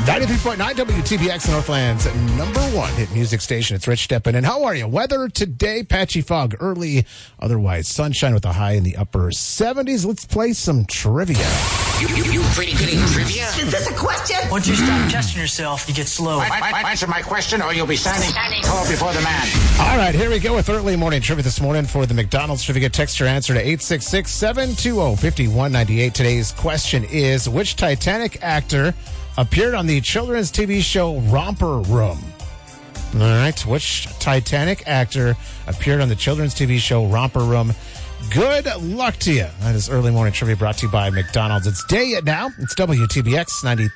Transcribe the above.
93.9 WTBX, Northland's number one hit music station. It's Rich Steppen. And how are you? Weather today, patchy fog early, otherwise sunshine with a high in the upper 70s. Let's play some trivia. You pretty good at trivia? Is this a question? Once you stop testing yourself, you get slow. Answer my question or you'll be standing tall before the man. All right, here we go with early morning trivia this morning for the McDonald's trivia. Text your answer to 866-720-5198. Today's question is, which Titanic actor appeared on the children's TV show Romper Room? All right, which Titanic actor appeared on the children's TV show Romper Room? Good luck to you. That is early morning trivia brought to you by McDonald's. It's day now. It's WTBX 93.